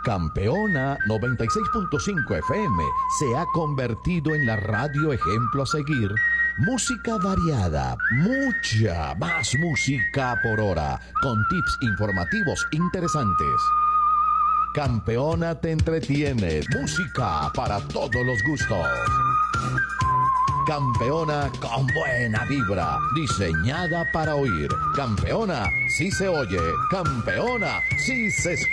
Campeona 96.5 FM se ha convertido en la radio ejemplo a seguir. Música variada, mucha más música por hora, con tips informativos interesantes. Campeona te entretiene, música para todos los gustos. Campeona con buena vibra, diseñada para oír. Campeona sí se oye, Campeona sí se escucha.